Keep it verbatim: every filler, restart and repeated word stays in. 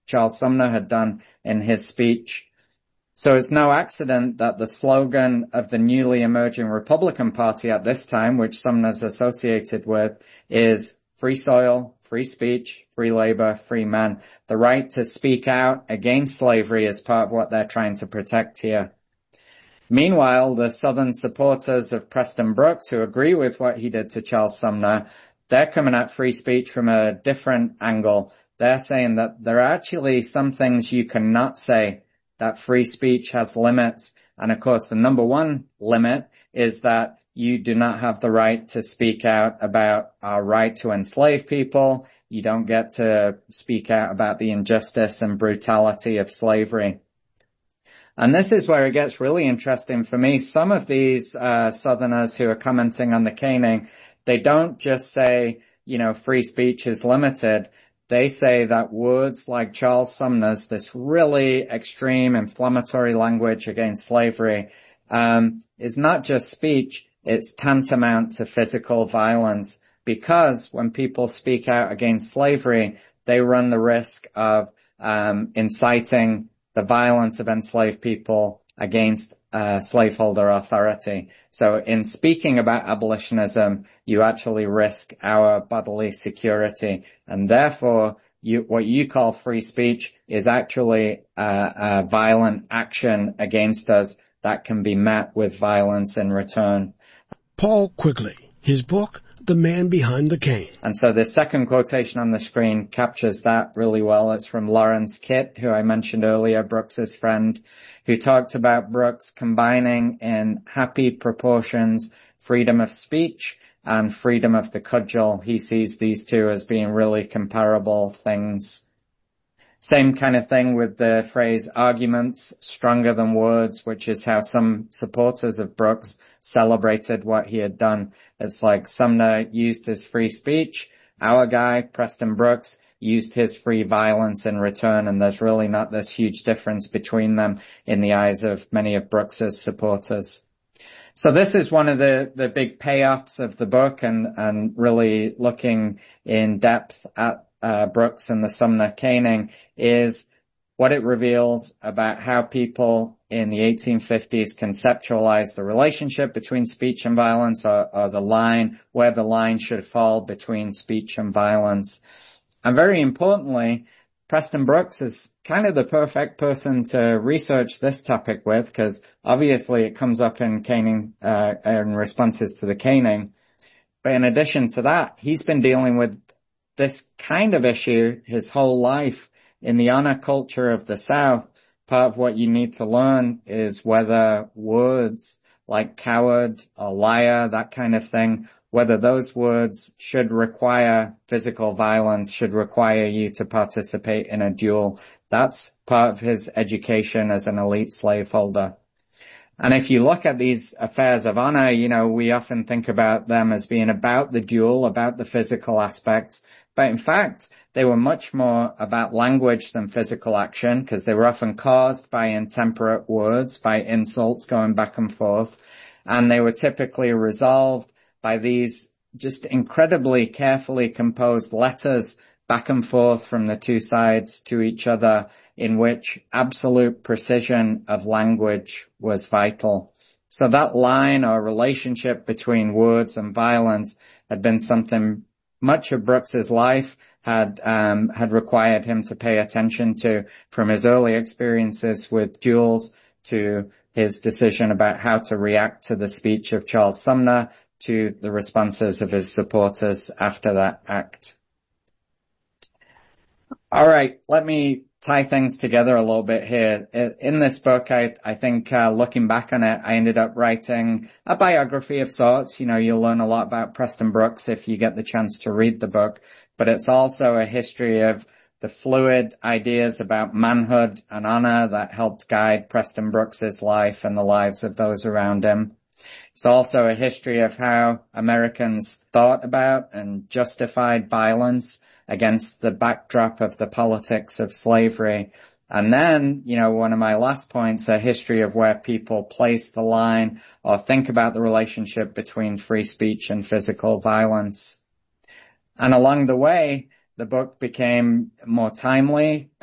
Charles Sumner had done in his speech. So it's no accident that the slogan of the newly emerging Republican Party at this time, which Sumner's associated with, is free soil, free speech, free labor, free men. The right to speak out against slavery is part of what they're trying to protect here. Meanwhile, the Southern supporters of Preston Brooks, who agree with what he did to Charles Sumner, they're coming at free speech from a different angle. They're saying that there are actually some things you cannot say, that free speech has limits. And of course, the number one limit is that you do not have the right to speak out about our right to enslave people. You don't get to speak out about the injustice and brutality of slavery. And this is where it gets really interesting for me. Some of these uh Southerners who are commenting on the caning, they don't just say, you know, free speech is limited. They say that words like Charles Sumner's, this really extreme inflammatory language against slavery, um, is not just speech, it's tantamount to physical violence. Because when people speak out against slavery, they run the risk of um, inciting the violence of enslaved people against uh, slaveholder authority. So in speaking about abolitionism, you actually risk our bodily security, and therefore you, what you call free speech is actually uh, a violent action against us that can be met with violence in return. Paul Quigley, his book, The Man Behind the Cane. And so the second quotation on the screen captures that really well. It's from Lawrence Kitt, who I mentioned earlier, Brooks's friend, who talked about Brooks combining in happy proportions freedom of speech and freedom of the cudgel. He sees these two as being really comparable things. Same kind of thing with the phrase arguments stronger than words, which is how some supporters of Brooks celebrated what he had done. It's like Sumner used his free speech. Our guy, Preston Brooks, used his free violence in return, and there's really not this huge difference between them in the eyes of many of Brooks's supporters. So this is one of the, the big payoffs of the book, and, and really looking in depth at uh, Brooks and the Sumner caning is what it reveals about how people in the eighteen fifties conceptualized the relationship between speech and violence, or, or the line, where the line should fall between speech and violence. And very importantly, Preston Brooks is kind of the perfect person to research this topic with, because obviously it comes up in caning, uh, in responses to the caning. But in addition to that, he's been dealing with this kind of issue his whole life. In the honor culture of the South, part of what you need to learn is whether words like coward or liar, that kind of thing, whether those words should require physical violence, should require you to participate in a duel. That's part of his education as an elite slaveholder. And if you look at these affairs of honor, you know, we often think about them as being about the duel, about the physical aspects. But in fact, they were much more about language than physical action, because they were often caused by intemperate words, by insults going back and forth. And they were typically resolved by these just incredibly carefully composed letters back and forth from the two sides to each other, in which absolute precision of language was vital. So that line or relationship between words and violence had been something much of Brooks's life had um had required him to pay attention to, from his early experiences with duels to his decision about how to react to the speech of Charles Sumner to the responses of his supporters after that act. All right, let me tie things together a little bit here. In this book, I, I think uh, looking back on it, I ended up writing a biography of sorts. You know, you'll learn a lot about Preston Brooks if you get the chance to read the book, but it's also a history of the fluid ideas about manhood and honor that helped guide Preston Brooks's life and the lives of those around him. It's also a history of how Americans thought about and justified violence against the backdrop of the politics of slavery. And then, you know, one of my last points, a history of where people place the line or think about the relationship between free speech and physical violence. And along the way, the book became more timely.